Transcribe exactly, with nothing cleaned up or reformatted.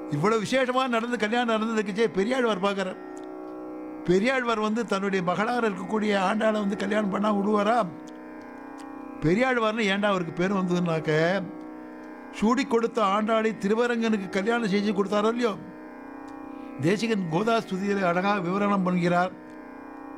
இவ்வளோ விசேஷமாக நடந்து கல்யாணம் நடந்ததுக்குச்சே பெரியாழ்வார் பார்க்குறார். பெரியாழ்வார் வந்து தன்னுடைய மகளார் இருக்கக்கூடிய ஆண்டாளை வந்து கல்யாணம் பண்ணால் விடுவாரா? பெரியாழ்வார்னு ஏன்டா அவருக்கு பேர் வந்ததுன்னாக்க, சூடி கொடுத்த ஆண்டாளை திருவரங்கனுக்கு கல்யாணம் செஞ்சு கொடுத்தாரோ இல்லையோ, தேசிகன் கோதா ஸ்துதியில் அழகாக விவரணம் பண்ணுகிறார்.